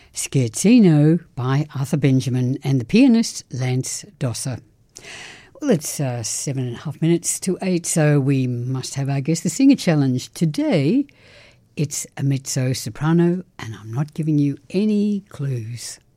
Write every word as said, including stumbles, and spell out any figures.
Scherzino by Arthur Benjamin and the pianist Lance Dosser. Well, it's uh, seven and a half minutes to eight, so we must have our Guess the Singer challenge. Today, it's a mezzo-soprano, and I'm not giving you any clues.